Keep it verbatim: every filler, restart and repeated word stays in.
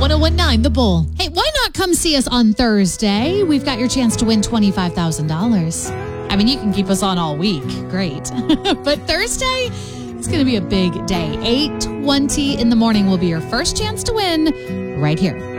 one oh one nine The Bull. Hey, why not come see us on Thursday? We've got your chance to win twenty-five thousand dollars. I mean, you can keep us on all week. Great. But Thursday, it's going to be a big day. eight twenty in the morning will be your first chance to win right here